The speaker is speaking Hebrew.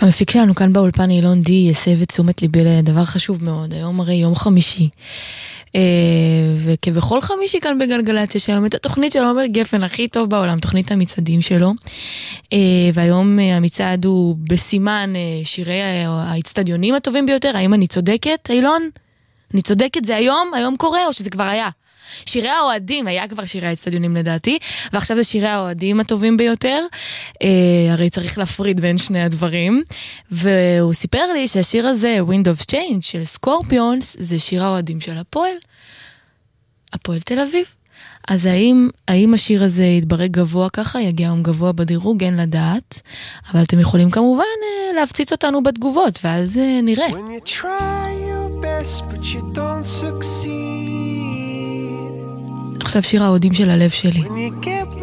המפיק שלנו כאן באולפן אילון די יסב את תשומת ליבי לדבר חשוב מאוד. היום הרי יום חמישי, וכבכל חמישי כאן בגלגלציה שהיום את התוכנית של עומר גפן הכי טוב בעולם, תוכנית המצעדים שלו, והיום המצעד הוא בסימן שירי האצטדיונים הטובים ביותר. האם אני צודקת, אילון? אני צודקת, זה היום קורה או שזה כבר היה? שירי האוהדים, היה כבר שירי האצטדיונים לדעתי, ועכשיו זה שירי האוהדים הטובים ביותר, הרי צריך להפריד בין שני הדברים, והוא סיפר לי שהשיר הזה, Wind of Change של סקורפיונס, זה שיר האוהדים של הפועל תל אביב. אז האם השיר הזה יתברג גבוה ככה, יגיע היום גבוה בדירוג, אין לדעת, אבל אתם יכולים כמובן להפציץ אותנו בתגובות, ואז נראה. When you try your best but you don't succeed. עכשיו שיר האוהדים של הלב שלי. When you get